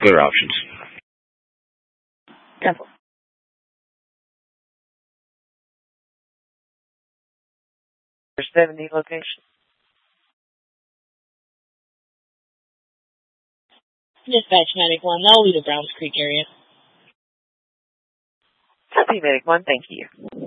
Good options. Temple. Number 70 location. Dispatch Medic 1, that'll be the Browns Creek area. Copy, Medic 1, thank you.